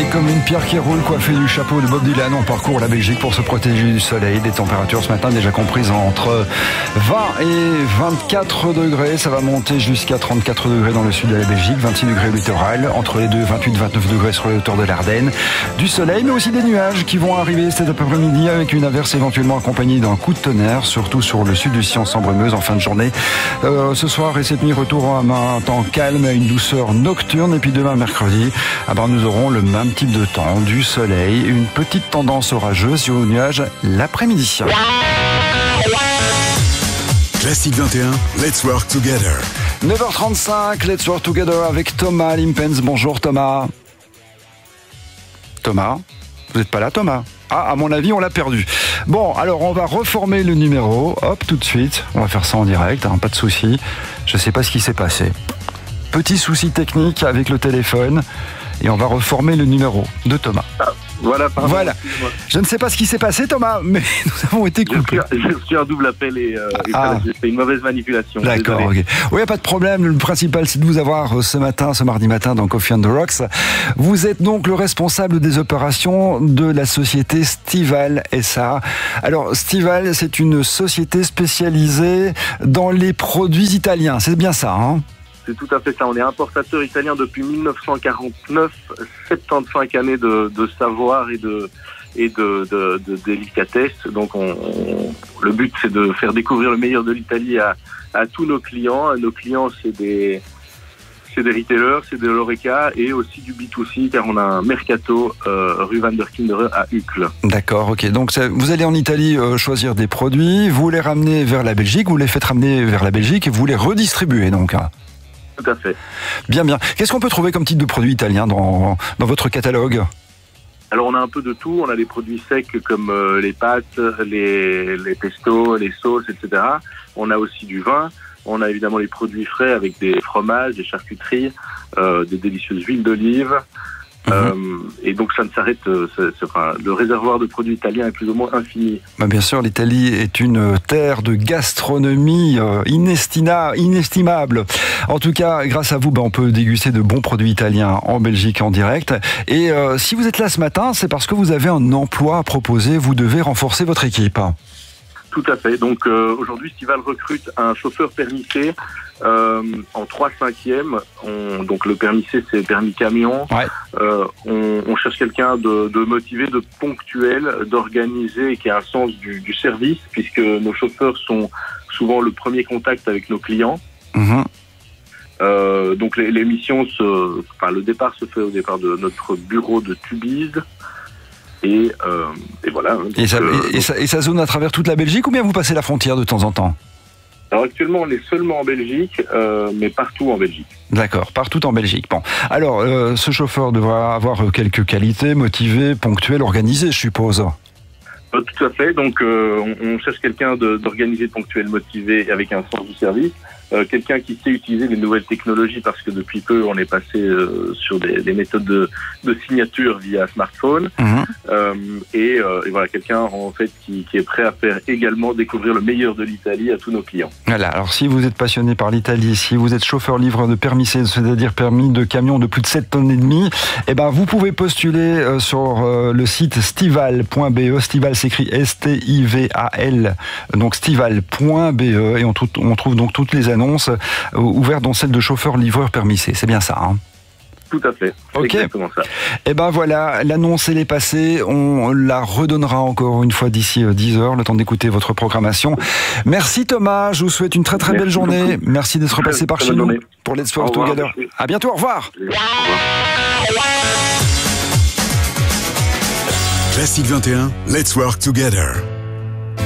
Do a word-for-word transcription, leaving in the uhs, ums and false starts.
comme une pierre qui roule, coiffé du chapeau de Bob Dylan. On parcourt la Belgique pour se protéger du soleil. Des températures ce matin déjà comprises entre vingt et vingt-quatre degrés. Ça va monter jusqu'à trente-quatre degrés dans le sud de la Belgique, vingt-six degrés au littoral, entre les deux, vingt-huit à vingt-neuf degrés sur les hauteurs de l'Ardenne. Du soleil, mais aussi des nuages qui vont arriver cet après-midi avec une averse éventuellement accompagnée d'un coup de tonnerre, surtout sur le sud du Science-en-Bremeuse en fin de journée. Euh, ce soir et cette nuit, retour à un temps calme, à une douceur nocturne. Et puis demain, mercredi, ah ben, nous aurons le même type de temps, du soleil, une petite tendance orageuse et aux nuages l'après-midi. Classique vingt et un, Let's Work Together. neuf heures trente-cinq, Let's Work Together avec Thomas Limpens. Bonjour Thomas. Thomas, vous n'êtes pas là Thomas? Ah, à mon avis, on l'a perdu. Bon, alors on va reformer le numéro. Hop, tout de suite. On va faire ça en direct, hein, pas de souci. Je ne sais pas ce qui s'est passé. Petit souci technique avec le téléphone. Et on va reformer le numéro de Thomas. Ah, voilà, pardon. Voilà. Je ne sais pas ce qui s'est passé, Thomas, mais nous avons été coupés. J'ai reçu un double appel et, euh, et ah. j'ai fait une mauvaise manipulation. D'accord, ok. Oui, pas de problème. Le principal, c'est de vous avoir ce matin, ce mardi matin, dans Coffee on the Rocks. Vous êtes donc le responsable des opérations de la société Stival S A. Alors, Stival, c'est une société spécialisée dans les produits italiens. C'est bien ça, hein? C'est tout à fait ça. On est importateur italien depuis mille neuf cent quarante-neuf, soixante-quinze années de, de savoir et de et de, de, de délicatesse. Donc, on, on, le but, c'est de faire découvrir le meilleur de l'Italie à, à tous nos clients. Nos clients, c'est des c'est des retailers, c'est des l'Horeca et aussi du B deux C, car on a un mercato euh, rue Van der Kinderen à Uccle. D'accord, ok. Donc, ça, vous allez en Italie euh, choisir des produits, vous les ramenez vers la Belgique, vous les faites ramener vers la Belgique et vous les redistribuez, donc. Tout à fait. Bien, bien. Qu'est-ce qu'on peut trouver comme type de produit italien dans, dans votre catalogue? Alors, on a un peu de tout. On a des produits secs comme euh, les pâtes, les, les pestos, les sauces, et cetera. On a aussi du vin. On a évidemment les produits frais avec des fromages, des charcuteries, euh, des délicieuses huiles d'olive. Mmh. Euh, et donc ça ne s'arrête, euh, c'est, c'est, enfin, le réservoir de produits italiens est plus ou moins infini. Bah bien sûr, l'Italie est une terre de gastronomie euh, inestima, inestimable. En tout cas, grâce à vous, bah, on peut déguster de bons produits italiens en Belgique en direct. Et euh, si vous êtes là ce matin, c'est parce que vous avez un emploi à proposer, vous devez renforcer votre équipe. Tout à fait. Donc euh, aujourd'hui, Stival recrute un chauffeur permis C euh, en trois cinquièmes. On, donc le permis C, c'est permis camion. Ouais. Euh, on, on cherche quelqu'un de, de motivé, de ponctuel, d'organisé et qui a un sens du, du service, puisque nos chauffeurs sont souvent le premier contact avec nos clients. Mmh. Euh, donc les, les missions, se, enfin le départ se fait au départ de notre bureau de Tubize. Et, euh, et voilà. Donc, et, ça, euh, et, et, ça, et ça zone à travers toute la Belgique ou bien vous passez la frontière de temps en temps? Alors actuellement, on est seulement en Belgique, euh, mais partout en Belgique. D'accord, partout en Belgique. Bon, alors euh, ce chauffeur devra avoir quelques qualités, motivé, ponctuel, organisé, je suppose. Euh, tout à fait. Donc, euh, on, on cherche quelqu'un de, d'organisé, de ponctuel, motivé, avec un sens du service. Euh, quelqu'un qui sait utiliser les nouvelles technologies, parce que depuis peu on est passé euh, sur des, des méthodes de, de signature via smartphone. Mmh. Euh, et, euh, et voilà, quelqu'un en fait qui, qui est prêt à faire également découvrir le meilleur de l'Italie à tous nos clients. Voilà. Alors si vous êtes passionné par l'Italie, si vous êtes chauffeur livreur de permis C, c'est-à-dire permis de camion de plus de sept tonnes et demie, eh ben vous pouvez postuler euh, sur euh, le site stival point b e. Stival s'écrit S T I V A L, donc stival point b e, et on, on trouve donc toutes les annonce euh, ouverte dans celle de chauffeur-livreur permis C. C'est bien ça, hein? Tout à fait. C'est ok. Exactement ça. Et ben voilà, l'annonce elle est passée. On la redonnera encore une fois d'ici dix heures, le temps d'écouter votre programmation. Merci Thomas, je vous souhaite une très très Merci belle journée. beaucoup. Merci d'être passé par très chez nous journée. Pour Let's Work Together. À bientôt, au revoir. Au revoir. Classique vingt et un, Let's Work Together.